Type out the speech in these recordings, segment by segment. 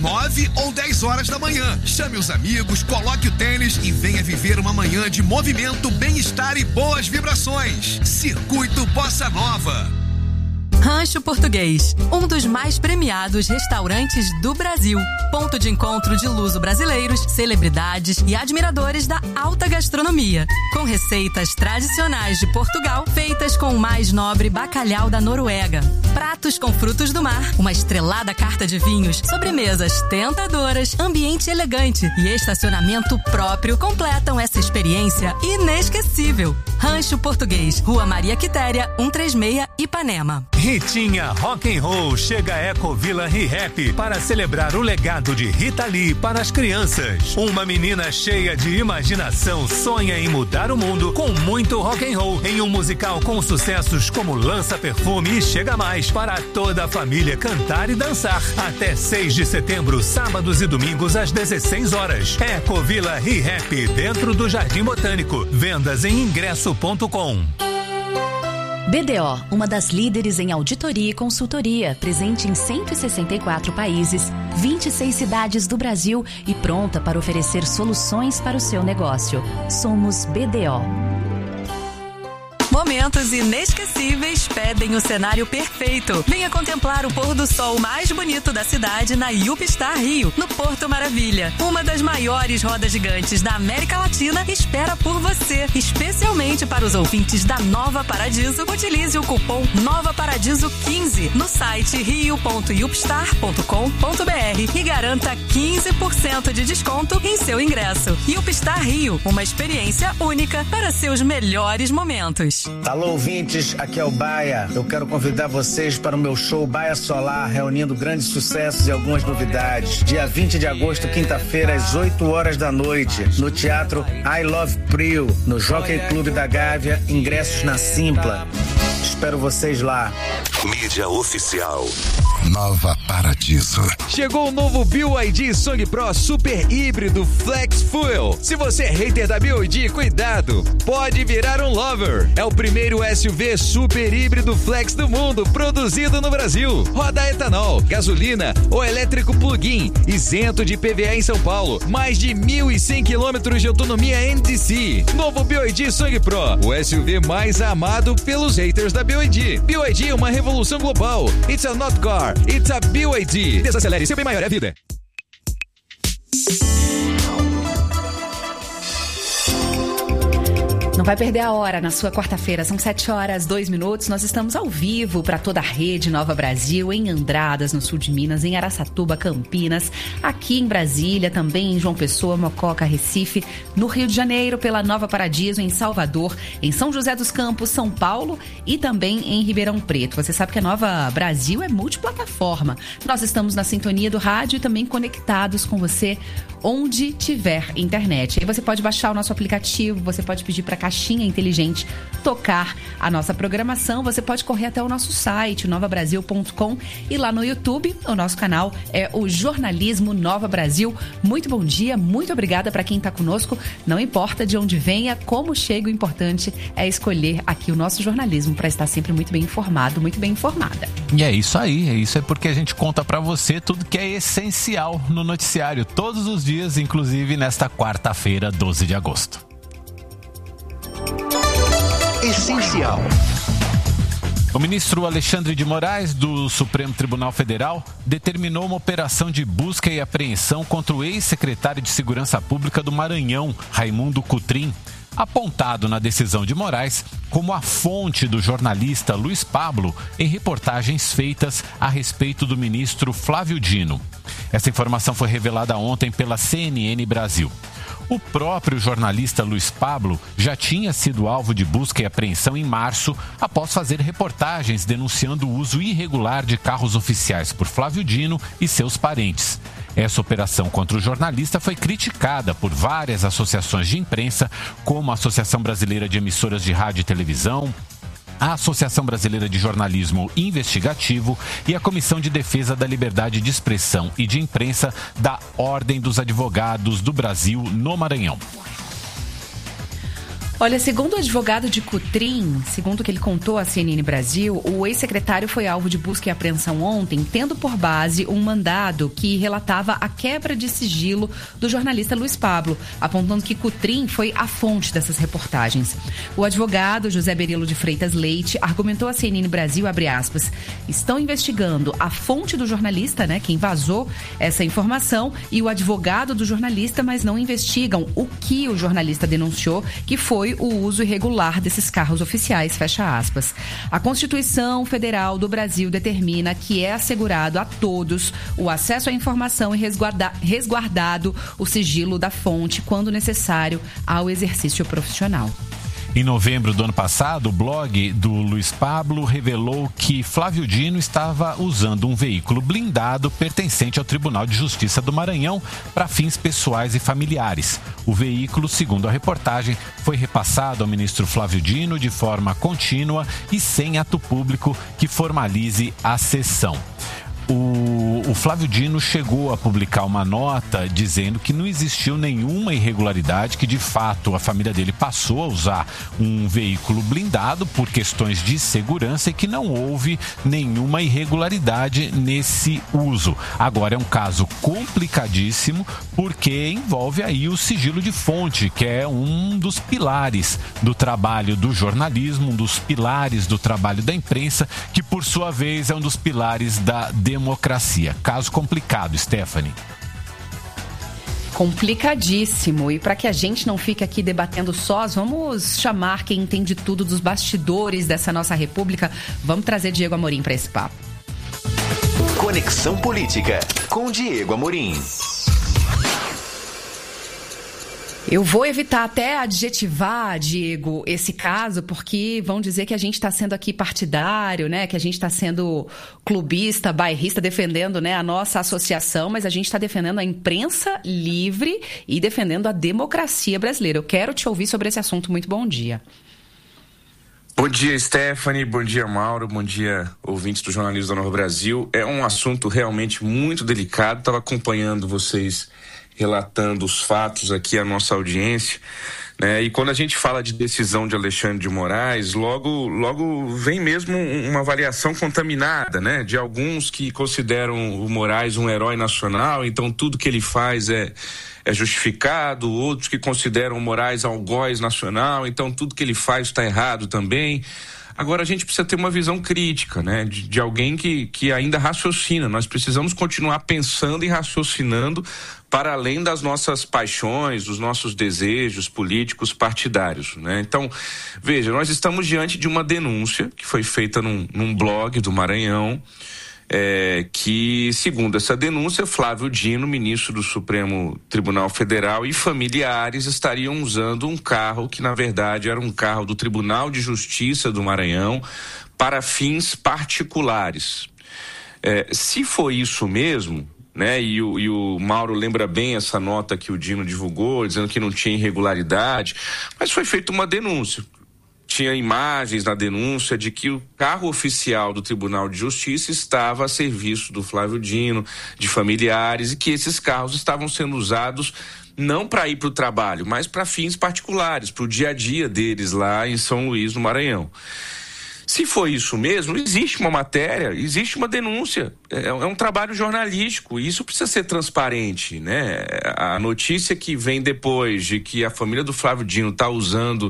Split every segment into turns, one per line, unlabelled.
9 ou 10 horas da manhã. Chame os amigos, coloque o tênis e venha viver uma manhã de movimento, bem-estar e boas vibrações. Circuito Bossa Nova.
Rancho Português, um dos mais premiados restaurantes do Brasil. Ponto de encontro de luso-brasileiros, celebridades e admiradores da alta gastronomia. Com receitas tradicionais de Portugal, feitas com o mais nobre bacalhau da Noruega. Pratos com frutos do mar, uma estrelada carta de vinhos, sobremesas tentadoras, ambiente elegante e estacionamento próprio completam essa experiência inesquecível. Rancho Português, Rua Maria Quitéria, 136, Ipanema.
Ritinha Rock and Roll chega a Ecovila Re-Rap para celebrar o legado de Rita Lee para as crianças. Uma menina cheia de imaginação sonha em mudar o mundo com muito rock and roll em um musical com sucessos como Lança Perfume e Chega Mais para toda a família cantar e dançar. Até 6 de setembro, sábados e domingos às 16 horas. Ecovila Re-Rap dentro do Jardim Botânico. Vendas em ingresso.com.
BDO, uma das líderes em auditoria e consultoria, presente em 164 países, 26 cidades do Brasil e pronta para oferecer soluções para o seu negócio. Somos BDO.
Momentos inesquecíveis pedem o cenário perfeito. Venha contemplar o pôr do sol mais bonito da cidade na UpStar Rio, no Porto Maravilha. Uma das maiores rodas gigantes da América Latina espera por você. Especialmente para os ouvintes da Nova Paradiso, utilize o cupom NOVAParadiso15 no site rio.upstar.com.br e garanta 15% de desconto em seu ingresso. UpStar Rio, uma experiência única para seus melhores momentos.
Alô, ouvintes, aqui é o Baia. Eu quero convidar vocês para o meu show Baia Solar, reunindo grandes sucessos e algumas novidades. Dia 20 de agosto, quinta-feira, às 8 horas da noite, no Teatro I Love Prio, no Jockey Clube da Gávea, ingressos na Simpla. Espero vocês lá.
Mídia oficial.
Nova Paradiso.
Chegou o novo BYD Song Pro Super Híbrido Flex Fuel. Se você é hater da BYD, cuidado, pode virar um lover. É o primeiro SUV super híbrido flex do mundo, produzido no Brasil. Roda a etanol, gasolina ou elétrico plug-in, isento de IPVA em São Paulo. Mais de 1.100 quilômetros de autonomia NDC. Novo BYD Song Pro, o SUV mais amado pelos haters da BYD. BYD é uma revolução global. It's a not car, it's a BYD. Desacelere, seu bem maior é a vida.
Não vai perder a hora na sua quarta-feira, são 7h02. Nós estamos ao vivo para toda a rede Nova Brasil, em Andradas, no sul de Minas, em Araçatuba, Campinas, aqui em Brasília, também em João Pessoa, Mococa, Recife, no Rio de Janeiro, pela Nova Paradiso, em Salvador, em São José dos Campos, São Paulo e também em Ribeirão Preto. Você sabe que a Nova Brasil é multiplataforma. Nós estamos na sintonia do rádio e também conectados com você onde tiver internet. Aí você pode baixar o nosso aplicativo, você pode pedir para caixinha inteligente tocar a nossa programação, você pode correr até o nosso site, novabrasil.com, e lá no YouTube, o nosso canal é o Jornalismo Nova Brasil. Muito bom dia, muito obrigada para quem está conosco, não importa de onde venha, como chega, o importante é escolher aqui o nosso jornalismo para estar sempre muito bem informado, muito bem informada.
E é isso aí, é porque a gente conta para você tudo que é essencial no noticiário, todos os dias, inclusive nesta quarta-feira, 12 de agosto.
Essencial.
O ministro Alexandre de Moraes, do Supremo Tribunal Federal, determinou uma operação de busca e apreensão contra o ex-secretário de Segurança Pública do Maranhão, Raimundo Cotrim, apontado na decisão de Moraes como a fonte do jornalista Luiz Pablo em reportagens feitas a respeito do ministro Flávio Dino. Essa informação foi revelada ontem pela CNN Brasil. O próprio jornalista Luiz Pablo já tinha sido alvo de busca e apreensão em março, após fazer reportagens denunciando o uso irregular de carros oficiais por Flávio Dino e seus parentes. Essa operação contra o jornalista foi criticada por várias associações de imprensa, como a Associação Brasileira de Emissoras de Rádio e Televisão, a Associação Brasileira de Jornalismo Investigativo e a Comissão de Defesa da Liberdade de Expressão e de Imprensa da Ordem dos Advogados do Brasil no Maranhão.
Olha, segundo o advogado de Coutrin, segundo o que ele contou à CNN Brasil, o ex-secretário foi alvo de busca e apreensão ontem, tendo por base um mandado que relatava a quebra de sigilo do jornalista Luiz Pablo, apontando que Coutrin foi a fonte dessas reportagens. O advogado José Berilo de Freitas Leite argumentou à CNN Brasil, abre aspas, estão investigando a fonte do jornalista, né, quem vazou essa informação, e o advogado do jornalista, mas não investigam o que o jornalista denunciou, que foi o uso irregular desses carros oficiais, fecha aspas. A Constituição Federal do Brasil determina que é assegurado a todos o acesso à informação e resguardado o sigilo da fonte quando necessário ao exercício profissional.
Em novembro do ano passado, o blog do Luiz Pablo revelou que Flávio Dino estava usando um veículo blindado pertencente ao Tribunal de Justiça do Maranhão para fins pessoais e familiares. O veículo, segundo a reportagem, foi repassado ao ministro Flávio Dino de forma contínua e sem ato público que formalize a cessão. O Flávio Dino chegou a publicar uma nota dizendo que não existiu nenhuma irregularidade, que de fato a família dele passou a usar um veículo blindado por questões de segurança e que não houve nenhuma irregularidade nesse uso. Agora é um caso complicadíssimo porque envolve aí o sigilo de fonte, que é um dos pilares do trabalho do jornalismo, um dos pilares do trabalho da imprensa, que por sua vez é um dos pilares da democracia. Caso complicado, Stephanie.
Complicadíssimo. E para que a gente não fique aqui debatendo sós, vamos chamar quem entende tudo dos bastidores dessa nossa república. Vamos trazer Diego Amorim para esse papo.
Conexão Política com Diego Amorim.
Eu vou evitar até adjetivar, Diego, esse caso, porque vão dizer que a gente está sendo aqui partidário, né? Que a gente está sendo clubista, bairrista, defendendo, né, a nossa associação, mas a gente está defendendo a imprensa livre e defendendo a democracia brasileira. Eu quero te ouvir sobre esse assunto. Muito bom dia.
Bom dia, Stephanie. Bom dia, Mauro. Bom dia, ouvintes do Jornalismo da Nova Brasil. É um assunto realmente muito delicado. Estava acompanhando vocês relatando os fatos aqui à nossa audiência, né? E quando a gente fala de decisão de Alexandre de Moraes, logo vem mesmo uma avaliação contaminada, né? De alguns que consideram o Moraes um herói nacional, então tudo que ele faz é justificado, outros que consideram o Moraes algoz nacional, então tudo que ele faz está errado também. Agora a gente precisa ter uma visão crítica, né? De alguém que ainda raciocina. Nós precisamos continuar pensando e raciocinando para além das nossas paixões, dos nossos desejos políticos partidários, né? Então, veja, nós estamos diante de uma denúncia que foi feita num blog do Maranhão, que, segundo essa denúncia, Flávio Dino, ministro do Supremo Tribunal Federal, e familiares estariam usando um carro que, na verdade, era um carro do Tribunal de Justiça do Maranhão para fins particulares. Se foi isso mesmo, né, e o Mauro lembra bem essa nota que o Dino divulgou, dizendo que não tinha irregularidade, mas foi feita uma denúncia. Tinha imagens na denúncia de que o carro oficial do Tribunal de Justiça estava a serviço do Flávio Dino, de familiares, e que esses carros estavam sendo usados não para ir para o trabalho, mas para fins particulares, para o dia a dia deles lá em São Luís, no Maranhão. Se foi isso mesmo, existe uma matéria, existe uma denúncia, é um trabalho jornalístico, e isso precisa ser transparente, né? A notícia que vem depois de que a família do Flávio Dino está usando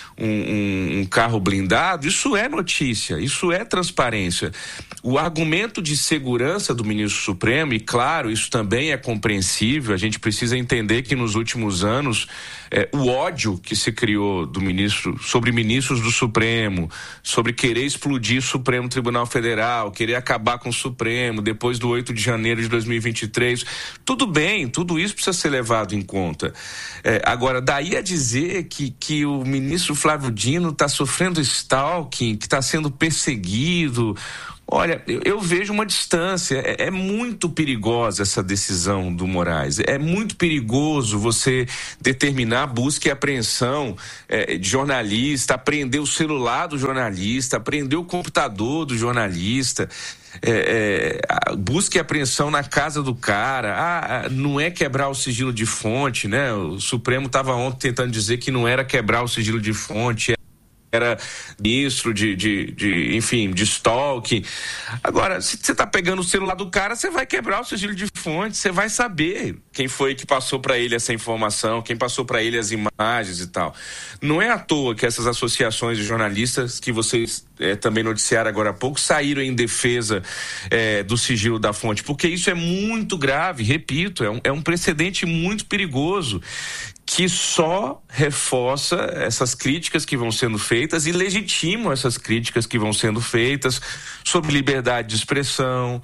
um carro blindado, isso é notícia, isso é transparência. O argumento de segurança do ministro Supremo, e claro, isso também é compreensível, a gente precisa entender que nos últimos anos o ódio que se criou do ministro sobre ministros do Supremo, sobre querer explodir o Supremo Tribunal Federal, querer acabar com o Supremo depois do 8 de janeiro de 2023, tudo bem, tudo isso precisa ser levado em conta. Agora, daí a dizer que o ministro Flávio Dino está sofrendo stalking, que está sendo perseguido. Olha, eu vejo uma distância, é muito perigosa essa decisão do Moraes, é muito perigoso você determinar busca e apreensão de jornalista, apreender o celular do jornalista, apreender o computador do jornalista. busca e apreensão na casa do cara. Não é quebrar o sigilo de fonte, né? O Supremo estava ontem tentando dizer que não era quebrar o sigilo de fonte, era ministro enfim, de stalking. Agora, se você está pegando o celular do cara, você vai quebrar o sigilo de fonte, você vai saber quem foi que passou para ele essa informação, quem passou para ele as imagens e tal. Não é à toa que essas associações de jornalistas, que vocês também noticiaram agora há pouco, saíram em defesa do sigilo da fonte, porque isso é muito grave, repito, é um precedente muito perigoso, que só reforça essas críticas que vão sendo feitas e legitimam essas críticas que vão sendo feitas sobre liberdade de expressão,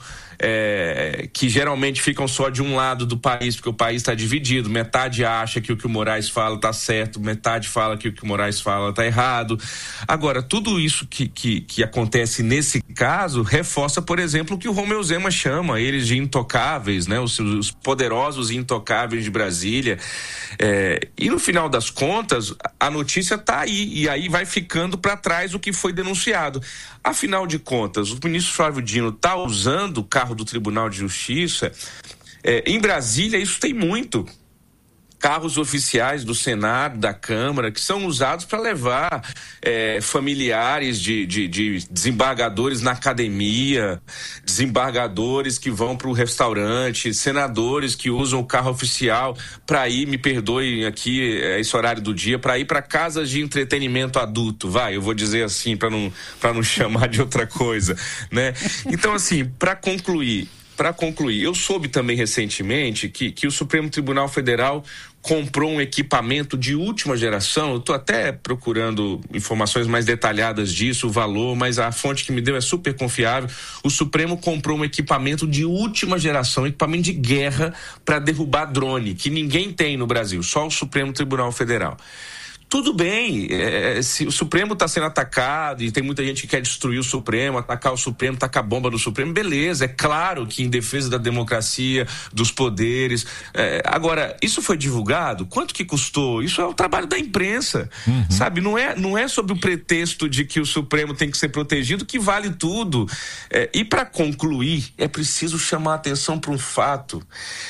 que geralmente ficam só de um lado do país, porque o país está dividido. Metade acha que o que o Moraes fala está certo, metade fala que o que o Moraes fala está errado. Agora, tudo isso que acontece nesse caso reforça, por exemplo, o que o Romeu Zema chama eles de intocáveis, né? Os poderosos e intocáveis de Brasília. E no final das contas, a notícia está aí, e aí vai ficando para trás o que foi denunciado. Afinal de contas, o ministro Flávio Dino está usando o carro do Tribunal de Justiça. Em Brasília, isso tem muito. Carros oficiais do Senado, da Câmara, que são usados para levar familiares de desembargadores na academia, desembargadores que vão para o restaurante, senadores que usam o carro oficial para ir, me perdoem aqui esse horário do dia, para ir para casas de entretenimento adulto, eu vou dizer assim, para não chamar de outra coisa, né? Então, assim, para concluir, eu soube também recentemente que o Supremo Tribunal Federal comprou um equipamento de última geração. Eu estou até procurando informações mais detalhadas disso, o valor, mas a fonte que me deu é super confiável. O Supremo comprou um equipamento de última geração, equipamento de guerra para derrubar drone, que ninguém tem no Brasil, só o Supremo Tribunal Federal. Tudo bem, se o Supremo está sendo atacado e tem muita gente que quer destruir o Supremo, atacar o Supremo, tacar bomba no Supremo, beleza, é claro que em defesa da democracia, dos poderes. Agora, isso foi divulgado? Quanto que custou? Isso é o trabalho da imprensa, sabe? Não é sob o pretexto de que o Supremo tem que ser protegido que vale tudo. E para concluir, é preciso chamar a atenção para um fato.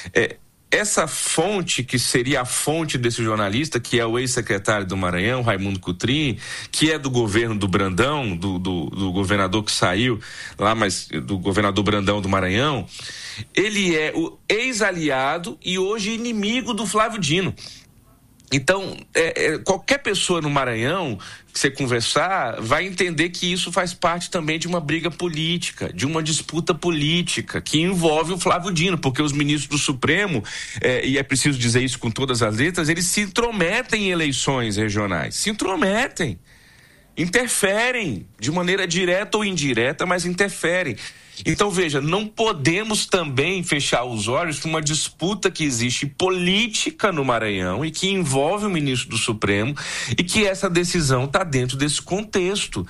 Essa fonte, que seria a fonte desse jornalista, que é o ex-secretário do Maranhão, Raimundo Cotrim, que é do governo do Brandão, do governador que saiu lá, mas do governador Brandão do Maranhão, ele é o ex-aliado e hoje inimigo do Flávio Dino. Então, qualquer pessoa no Maranhão que você conversar vai entender que isso faz parte também de uma briga política, de uma disputa política que envolve o Flávio Dino, porque os ministros do Supremo, e é preciso dizer isso com todas as letras, eles se intrometem em eleições regionais, se intrometem, interferem de maneira direta ou indireta, mas interferem. Então, veja, não podemos também fechar os olhos para uma disputa que existe política no Maranhão e que envolve o ministro do Supremo e que essa decisão está dentro desse contexto.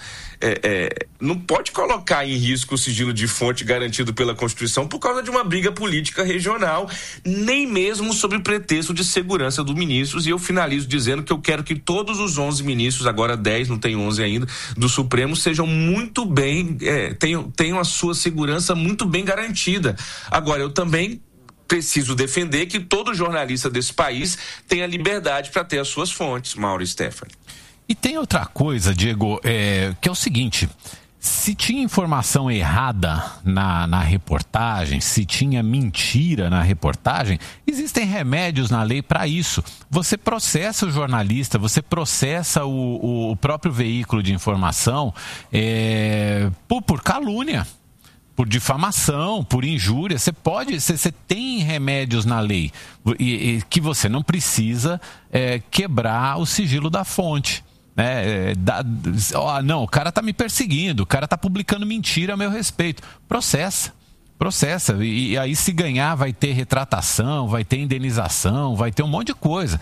Não pode colocar em risco o sigilo de fonte garantido pela Constituição por causa de uma briga política regional, nem mesmo sob pretexto de segurança dos ministros. E eu finalizo dizendo que eu quero que todos os 11 ministros, agora 10, não tem 11 ainda, do Supremo, sejam muito bem, tenham a sua segurança muito bem garantida. Agora, eu também preciso defender que todo jornalista desse país tenha liberdade para ter as suas fontes, Mauro e Stephanie.
E tem outra coisa, Diego, que é o seguinte: se tinha informação errada na reportagem, se tinha mentira na reportagem, existem remédios na lei para isso. Você processa o jornalista, você processa o próprio veículo de informação por calúnia, por difamação, por injúria. Você tem remédios na lei que você não precisa quebrar o sigilo da fonte. Não, o cara está me perseguindo, o cara está publicando mentira a meu respeito. Processa. E aí, se ganhar, vai ter retratação, vai ter indenização, vai ter um monte de coisa.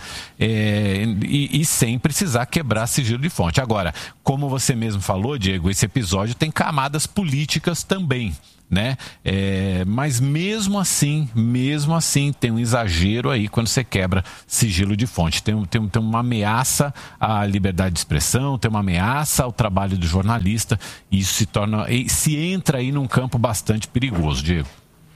E sem precisar quebrar sigilo de fonte. Agora, como você mesmo falou, Diego, esse episódio tem camadas políticas também. né? Mas mesmo assim, tem um exagero aí quando você quebra sigilo de fonte. Tem uma ameaça à liberdade de expressão, tem uma ameaça ao trabalho do jornalista, e isso se entra aí num campo bastante perigoso, Diego.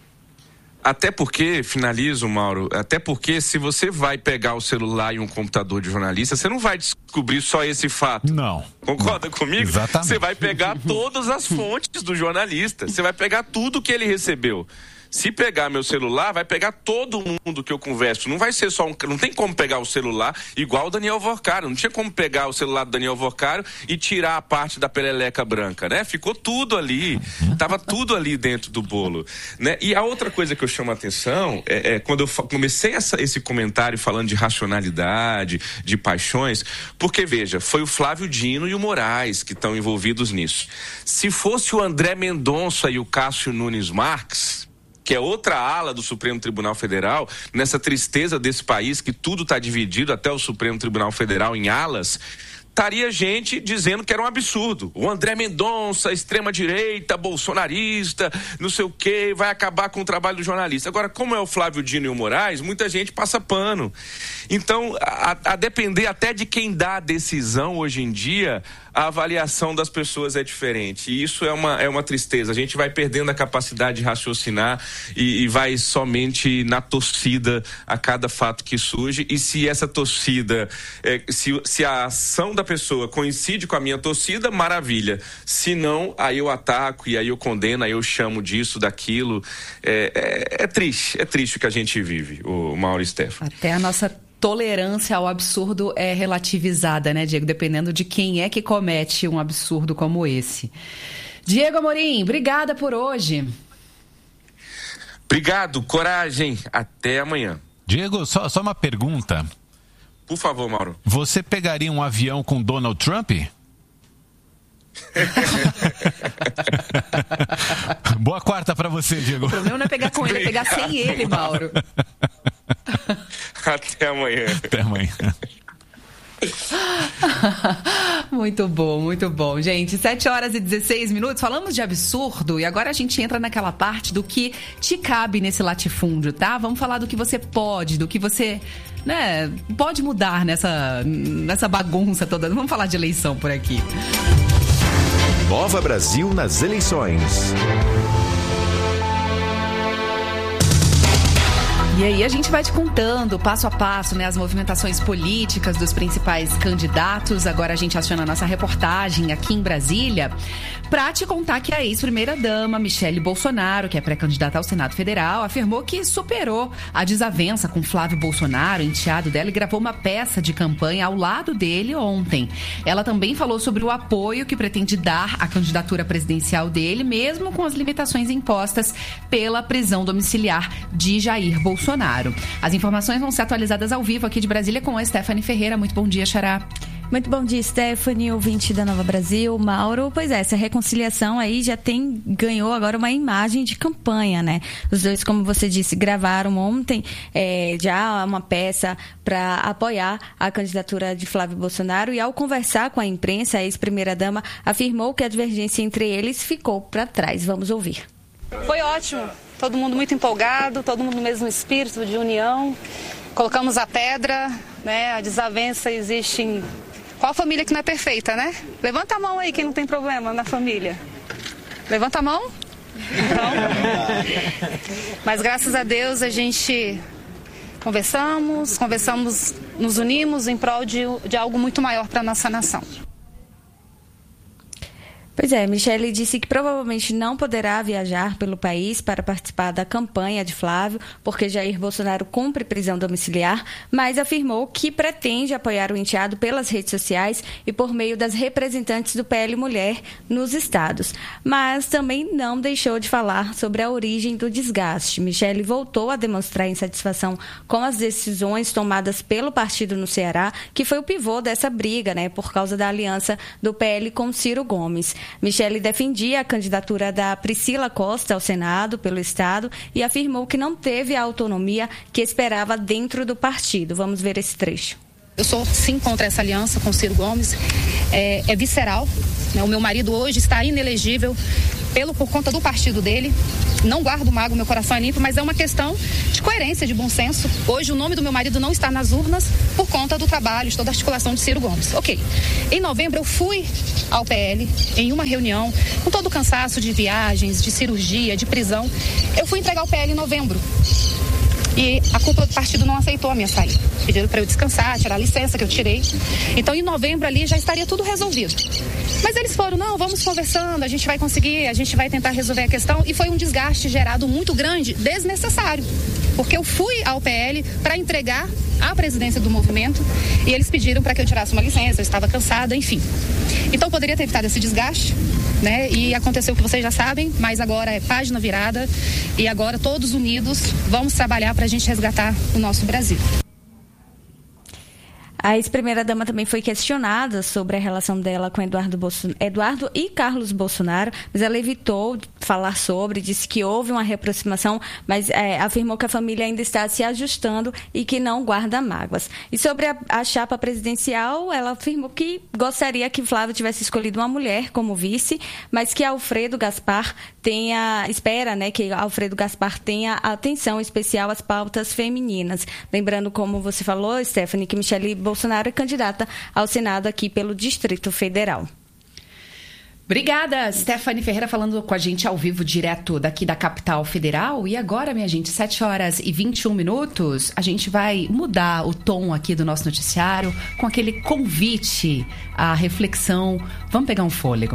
Até porque, finalizo, Mauro, se você vai pegar o celular e um computador de jornalista, você não vai descobrir só esse fato.
Não.
Concorda comigo?
Exatamente.
Você vai pegar todas as fontes do jornalista, você vai pegar tudo que ele recebeu. Se pegar meu celular, vai pegar todo mundo que eu converso. Não vai ser só não tem como pegar o celular igual o Daniel Vorcaro. Não tinha como pegar o celular do Daniel Vorcaro e tirar a parte da peleleca branca, né? Ficou tudo ali. Tava tudo ali dentro do bolo, né? E a outra coisa que eu chamo a atenção é quando eu comecei esse comentário falando de racionalidade, de paixões, porque, veja, foi o Flávio Dino e o Moraes que estão envolvidos nisso. Se fosse o André Mendonça e o Cássio Nunes Marques, que é outra ala do Supremo Tribunal Federal, nessa tristeza desse país que tudo está dividido, até o Supremo Tribunal Federal, em alas, estaria gente dizendo que era um absurdo. O André Mendonça, extrema-direita, bolsonarista, não sei o quê, vai acabar com o trabalho do jornalista. Agora, como é o Flávio Dino e o Moraes, muita gente passa pano. Então, a depender até de quem dá a decisão hoje em dia, a avaliação das pessoas é diferente. E isso é uma tristeza. A gente vai perdendo a capacidade de raciocinar e vai somente na torcida a cada fato que surge. E se essa torcida, se a ação da pessoa coincide com a minha torcida, maravilha. Se não, aí eu ataco e aí eu condeno, aí eu chamo disso, daquilo. É triste o que a gente vive, o Mauro e Stefano.
Até a nossa tolerância ao absurdo é relativizada, né, Diego? Dependendo de quem é que comete um absurdo como esse. Diego Amorim, obrigada por hoje.
Obrigado, coragem. Até amanhã.
Diego, só uma pergunta.
Por favor, Mauro.
Você pegaria um avião com Donald Trump? Boa quarta pra você, Diego.
O problema não é pegar com ele, é pegar sem ele, Mauro.
Até amanhã.
Até amanhã.
Muito bom, muito bom. Gente, 7h16. Falamos de absurdo e agora a gente entra naquela parte do que te cabe nesse latifúndio, tá? Vamos falar do que você pode, do que você, né, pode mudar nessa bagunça toda. Vamos falar de eleição por aqui.
Nova Brasil nas eleições.
E aí a gente vai te contando passo a passo, né, as movimentações políticas dos principais candidatos. Agora a gente aciona a nossa reportagem aqui em Brasília para te contar que a ex-primeira-dama Michele Bolsonaro, que é pré-candidata ao Senado Federal, afirmou que superou a desavença com Flávio Bolsonaro, enteado dela, e gravou uma peça de campanha ao lado dele ontem. Ela também falou sobre o apoio que pretende dar à candidatura presidencial dele, mesmo com as limitações impostas pela prisão domiciliar de Jair Bolsonaro. As informações vão ser atualizadas ao vivo aqui de Brasília com a Stephanie Ferreira. Muito bom dia, Xará.
Muito bom dia, Stephanie, ouvinte da Nova Brasil, Mauro. Pois é, essa reconciliação aí já ganhou agora uma imagem de campanha, né? Os dois, como você disse, gravaram ontem já uma peça para apoiar a candidatura de Flávio Bolsonaro, e ao conversar com a imprensa, a ex-primeira-dama afirmou que a divergência entre eles ficou para trás. Vamos ouvir.
Foi ótimo. Todo mundo muito empolgado, todo mundo no mesmo espírito de união. Colocamos a pedra, né? A desavença existe em... Qual família que não é perfeita, né? Levanta a mão aí quem não tem problema na família. Levanta a mão. Então, mas graças a Deus a gente conversamos, nos unimos em prol de algo muito maior para a nossa nação.
Pois é, Michele disse que provavelmente não poderá viajar pelo país para participar da campanha de Flávio, porque Jair Bolsonaro cumpre prisão domiciliar, mas afirmou que pretende apoiar o enteado pelas redes sociais e por meio das representantes do PL Mulher nos estados. Mas também não deixou de falar sobre a origem do desgaste. Michele voltou a demonstrar insatisfação com as decisões tomadas pelo partido no Ceará, que foi o pivô dessa briga, né, por causa da aliança do PL com Ciro Gomes. Michele defendia a candidatura da Priscila Costa ao Senado pelo Estado e afirmou que não teve a autonomia que esperava dentro do partido. Vamos ver esse trecho.
Eu sou sim contra essa aliança com Ciro Gomes, é visceral, né? O meu marido hoje está inelegível por conta do partido dele. Não guardo mágoa, meu coração é limpo, mas é uma questão de coerência, de bom senso. Hoje o nome do meu marido não está nas urnas por conta do trabalho, de toda a articulação de Ciro Gomes. Ok. Em novembro eu fui ao PL em uma reunião, com todo o cansaço de viagens, de cirurgia, de prisão. Eu fui entregar o PL em novembro. E a cúpula do partido não aceitou a minha saída. Pediram para eu descansar, tirar a licença que eu tirei. Então, em novembro ali já estaria tudo resolvido. Mas eles foram, não, vamos conversando, a gente vai conseguir, a gente vai tentar resolver a questão. E foi um desgaste gerado muito grande, desnecessário. Porque eu fui ao PL para entregar a presidência do movimento e eles pediram para que eu tirasse uma licença, eu estava cansada, enfim. Então, poderia ter evitado esse desgaste, né? E aconteceu o que vocês já sabem, mas agora é página virada e agora todos unidos vamos trabalhar para a gente resgatar o nosso Brasil.
A ex-primeira-dama também foi questionada sobre a relação dela com Eduardo e Carlos Bolsonaro, mas ela evitou falar sobre, disse que houve uma reaproximação, mas afirmou que a família ainda está se ajustando e que não guarda mágoas. E sobre a chapa presidencial, ela afirmou que gostaria que Flávio tivesse escolhido uma mulher como vice, mas que Alfredo Gaspar espera, né, que Alfredo Gaspar tenha atenção especial às pautas femininas. Lembrando, como você falou, Stephanie, que Michele Bolsonaro é candidata ao Senado aqui pelo Distrito Federal.
Obrigada, Stephanie Ferreira, falando com a gente ao vivo, direto daqui da capital federal. E agora, minha gente, 7h21, a gente vai mudar o tom aqui do nosso noticiário com aquele convite à reflexão. Vamos pegar um fôlego.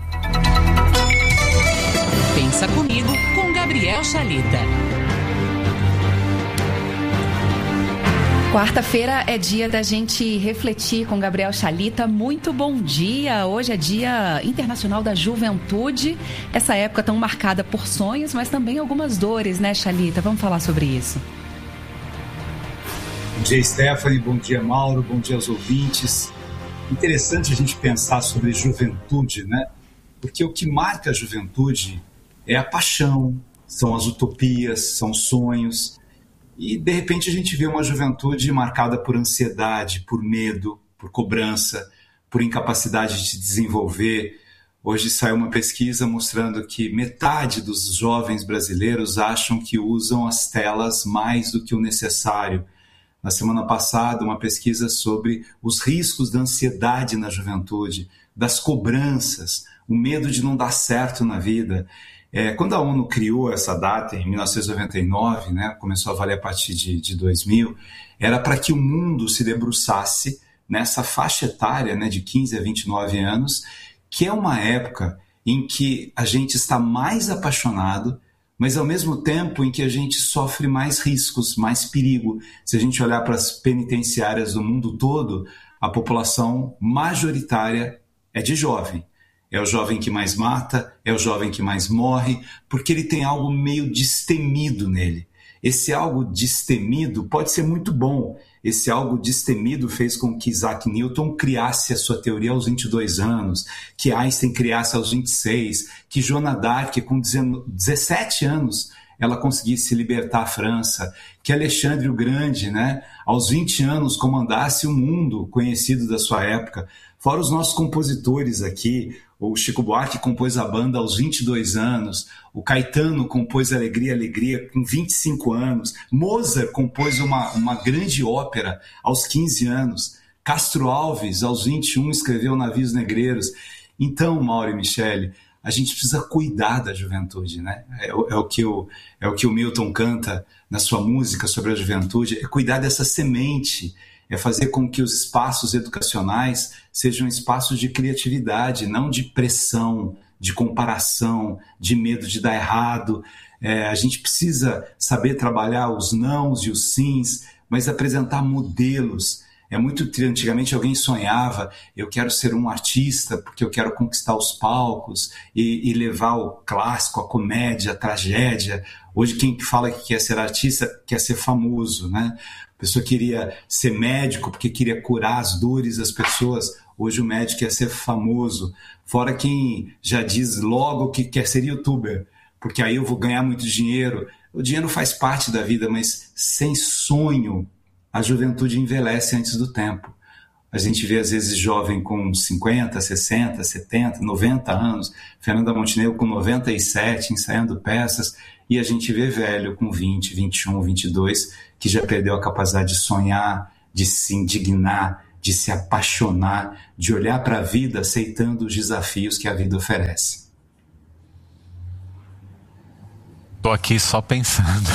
Pensa comigo com Gabriel Chalita.
Quarta-feira é dia da gente refletir com Gabriel Chalita. Muito bom dia! Hoje é Dia Internacional da Juventude. Essa época tão marcada por sonhos, mas também algumas dores, né, Chalita? Vamos falar sobre isso.
Bom dia, Stephanie. Bom dia, Mauro. Bom dia aos ouvintes. Interessante a gente pensar sobre juventude, né? Porque o que marca a juventude é a paixão, são as utopias, são sonhos. E, de repente, a gente vê uma juventude marcada por ansiedade, por medo, por cobrança, por incapacidade de se desenvolver. Hoje saiu uma pesquisa mostrando que metade dos jovens brasileiros acham que usam as telas mais do que o necessário. Na semana passada, uma pesquisa sobre os riscos da ansiedade na juventude, das cobranças, o medo de não dar certo na vida. Quando a ONU criou essa data, em 1999, né, começou a valer a partir de 2000, era para que o mundo se debruçasse nessa faixa etária, né, de 15 a 29 anos, que é uma época em que a gente está mais apaixonado, mas ao mesmo tempo em que a gente sofre mais riscos, mais perigo. Se a gente olhar para as penitenciárias do mundo todo, a população majoritária é de jovem. É o jovem que mais mata, é o jovem que mais morre, porque ele tem algo meio destemido nele. Esse algo destemido pode ser muito bom. Esse algo destemido fez com que Isaac Newton criasse a sua teoria aos 22 anos, que Einstein criasse aos 26, que Joana d'Arc, com 17 anos, ela conseguisse libertar a França, que Alexandre o Grande, né, aos 20 anos, comandasse o mundo conhecido da sua época. Fora os nossos compositores aqui, o Chico Buarque compôs a banda aos 22 anos, o Caetano compôs Alegria, Alegria com 25 anos, Mozart compôs uma grande ópera aos 15 anos, Castro Alves, aos 21, escreveu Navios Negreiros. Então, Mauro e Michele, a gente precisa cuidar da juventude, né? É o que o Milton canta na sua música sobre a juventude, é cuidar dessa semente, é fazer com que os espaços educacionais sejam espaços de criatividade, não de pressão, de comparação, de medo de dar errado. A gente precisa saber trabalhar os nãos e os sims, mas apresentar modelos. Antigamente alguém sonhava, eu quero ser um artista porque eu quero conquistar os palcos e levar o clássico, a comédia, a tragédia. Hoje quem fala que quer ser artista quer ser famoso, né? A pessoa queria ser médico porque queria curar as dores das pessoas. Hoje o médico quer ser famoso. Fora quem já diz logo que quer ser youtuber, porque aí eu vou ganhar muito dinheiro. O dinheiro faz parte da vida, mas sem sonho, a juventude envelhece antes do tempo. A gente vê, às vezes, jovem com 50, 60, 70, 90 anos. Fernanda Montenegro com 97, ensaiando peças. E a gente vê velho com 20, 21, 22, que já perdeu a capacidade de sonhar, de se indignar, de se apaixonar, de olhar para a vida aceitando os desafios que a vida oferece.
Tô aqui só pensando.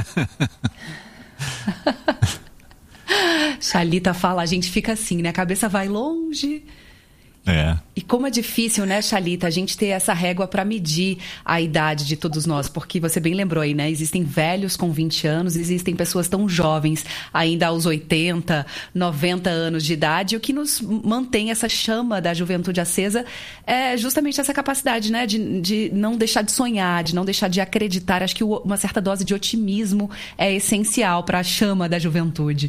Xalita fala, a gente fica assim, né? A cabeça vai longe.
É.
E como é difícil, né, Xalita, a gente ter essa régua para medir a idade de todos nós, porque você bem lembrou aí, né? Existem velhos com 20 anos, existem pessoas tão jovens, ainda aos 80, 90 anos de idade. O que nos mantém essa chama da juventude acesa é justamente essa capacidade, né, de não deixar de sonhar, de não deixar de acreditar. Acho que uma certa dose de otimismo é essencial para a chama da juventude.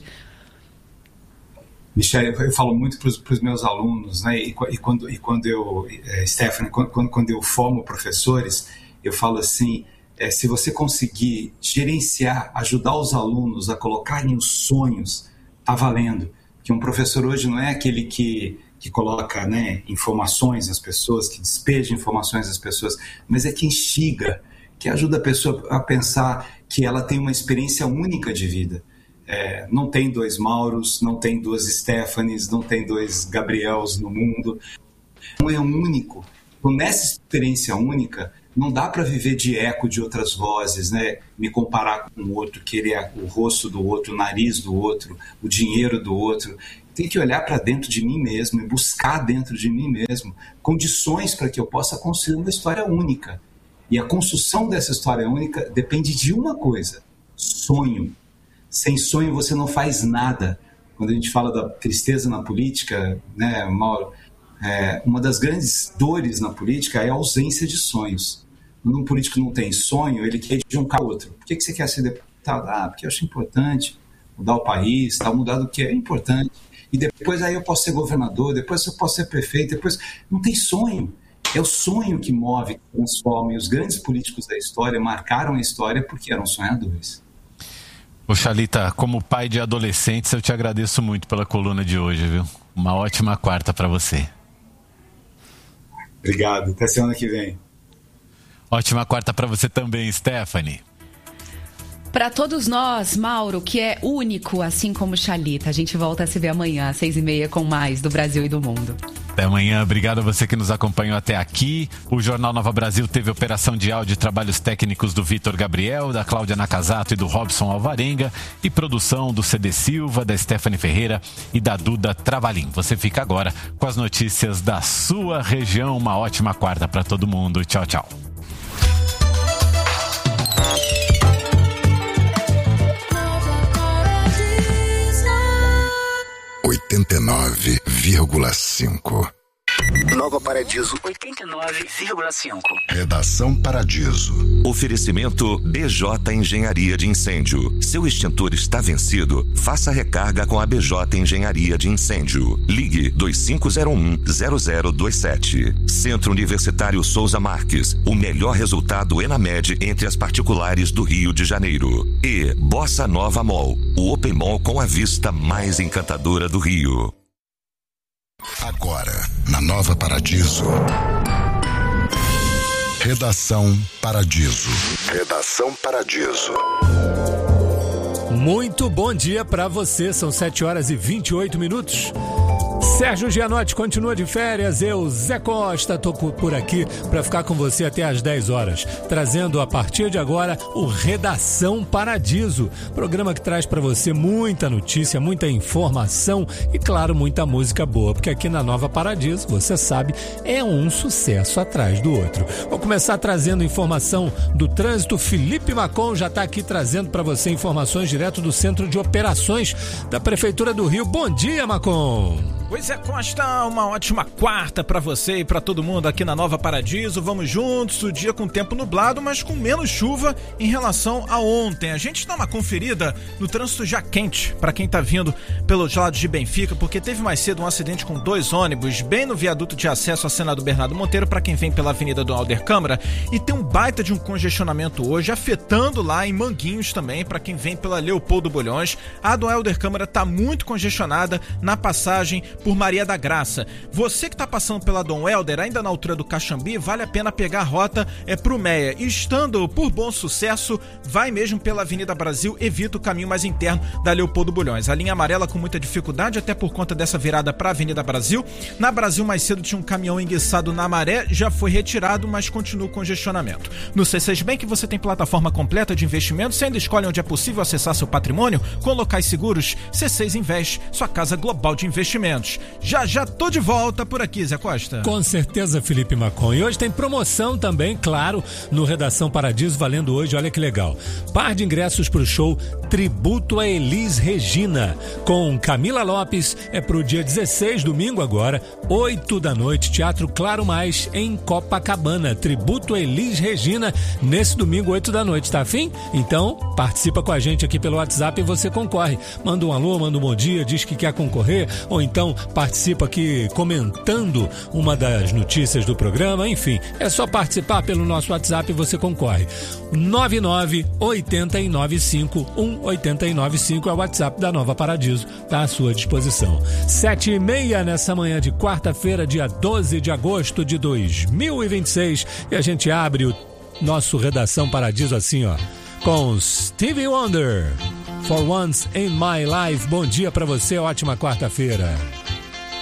Michele, eu falo muito para os meus alunos, né? E quando eu, Stephanie, quando eu formo professores, eu falo assim, se você conseguir gerenciar, ajudar os alunos a colocarem os sonhos, tá valendo. Que um professor hoje não é aquele que coloca, né, informações às pessoas, que despeja informações às pessoas, mas é que instiga, que ajuda a pessoa a pensar que ela tem uma experiência única de vida. Não tem 2 Mauros, não tem 2 Stephanies, não tem 2 Gabriels no mundo. Não é único. Então, nessa experiência única, não dá para viver de eco de outras vozes, né? Me comparar com o outro, querer o rosto do outro, o nariz do outro, o dinheiro do outro. Tem que olhar para dentro de mim mesmo e buscar dentro de mim mesmo condições para que eu possa construir uma história única. E a construção dessa história única depende de uma coisa: sonho. Sem sonho você não faz nada. Quando a gente fala da tristeza na política, né, Mauro, uma das grandes dores na política é a ausência de sonhos. Quando um político não tem sonho, ele quer juntar outro. Por que você quer ser deputado? Porque eu acho importante mudar o país, mudar do que é importante. E depois aí eu posso ser governador, depois eu posso ser prefeito, depois... Não tem sonho. É o sonho que move, que transforma. E os grandes políticos da história marcaram a história porque eram sonhadores.
Ô Xalita, como pai de adolescentes, eu te agradeço muito pela coluna de hoje, viu? Uma ótima quarta para você.
Obrigado, até semana que vem.
Ótima quarta para você também, Stephanie.
Para todos nós, Mauro, que é único, assim como Xalita, a gente volta a se ver amanhã, às 6h30, com mais do Brasil e do mundo.
Até amanhã, obrigado a você que nos acompanhou até aqui. O Jornal Nova Brasil teve operação de áudio e trabalhos técnicos do Vitor Gabriel, da Cláudia Nakazato e do Robson Alvarenga, e produção do CD Silva, da Stephanie Ferreira e da Duda Travalim. Você fica agora com as notícias da sua região. Uma ótima quarta para todo mundo. Tchau, tchau.
(89,5)
Nova Paradiso
89,5.
Redação Paradiso.
Oferecimento BJ Engenharia de Incêndio. Seu extintor está vencido? Faça recarga com a BJ Engenharia de Incêndio. Ligue 2501-0027. Centro Universitário Souza Marques. O melhor resultado ENAMED entre as particulares do Rio de Janeiro. E Bossa Nova Mall. O Open Mall com a vista mais encantadora do Rio.
Agora, na Nova Paradiso. Redação Paradiso. Redação Paradiso.
Muito bom dia para você, são 7h28. Sérgio Gianotti continua de férias, eu, Zé Costa, tô por aqui para ficar com você até às 10 horas, trazendo a partir de agora o Redação Paradiso, programa que traz para você muita notícia, muita informação e, claro, muita música boa, porque aqui na Nova Paradiso, você sabe, é um sucesso atrás do outro. Vou começar trazendo informação do trânsito. Felipe Macon já está aqui trazendo para você informações direto do Centro de Operações da Prefeitura do Rio. Bom dia, Macon!
Pois é, Costa, uma ótima quarta para você e para todo mundo aqui na Nova Paradiso. Vamos juntos, o dia com tempo nublado, mas com menos chuva em relação a ontem. A gente dá uma conferida no trânsito já quente para quem tá vindo pelos lados de Benfica, porque teve mais cedo um acidente com 2 ônibus bem no viaduto de acesso a Senador Bernardo Monteiro para quem vem pela Avenida do Alder Câmara, e tem um baita de um congestionamento hoje, afetando lá em Manguinhos também para quem vem pela Leopoldo Bulhões. A do Alder Câmara tá muito congestionada na passagem por Maria da Graça. Você que está passando pela Dom Helder, ainda na altura do Caxambi, vale a pena pegar a rota pro Meia. E estando por Bom Sucesso, vai mesmo pela Avenida Brasil, evita o caminho mais interno da Leopoldo Bulhões. A linha amarela com muita dificuldade, até por conta dessa virada para a Avenida Brasil. Na Brasil, mais cedo tinha um caminhão enguiçado na Maré, já foi retirado, mas continua o congestionamento. No C6 Bank você tem plataforma completa de investimentos, você ainda escolhe onde é possível acessar seu patrimônio com locais seguros. C6 Invest, sua casa global de investimentos. Já tô de volta por aqui, Zé Costa.
Com certeza, Felipe Macon. E hoje tem promoção também, claro, no Redação Paradiso, valendo hoje, olha que legal. Par de ingressos pro show Tributo a Elis Regina, com Camila Lopes, é pro dia 16, domingo agora, 8 da noite, Teatro Claro Mais, em Copacabana. Tributo a Elis Regina, nesse domingo, 8 da noite, tá afim? Então, participa com a gente aqui pelo WhatsApp e você concorre. Manda um alô, manda um bom dia, diz que quer concorrer, ou então participa aqui comentando uma das notícias do programa, enfim, é só participar pelo nosso WhatsApp e você concorre. 99-895-1895 é o WhatsApp da Nova Paradiso, tá à sua disposição. 7h30 nessa manhã de quarta-feira, dia 12 de agosto de 2026, e a gente abre o nosso Redação Paradiso assim, ó, com Stevie Wonder, For Once in My Life. Bom dia pra você, ótima quarta-feira.